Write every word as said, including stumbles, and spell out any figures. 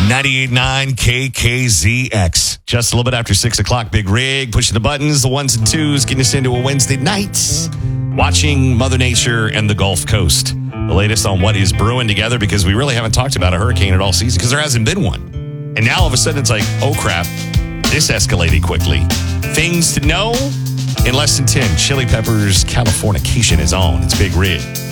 ninety-eight point nine K K Z X. Just a little bit after six o'clock. Big Rig, pushing the buttons, the ones and twos, getting us into a Wednesday night. Watching Mother Nature and the Gulf Coast. The latest on what is brewing together, because we really haven't talked about a hurricane at all season because there hasn't been one. And now all of a sudden it's like, oh crap, this escalated quickly. Things to know in less than ten. Chili Peppers Californication is on. It's Big Rig.